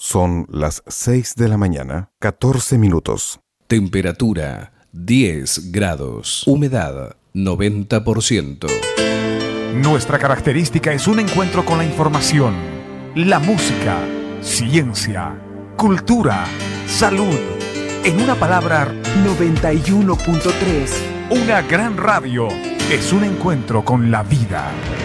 Son las 6 de la mañana, 14 minutos. Temperatura 10 grados. Humedad 90%. Nuestra característica es un encuentro con la información, la música, ciencia, cultura, salud. En una palabra, 91.3. una gran radio es un encuentro con la vida.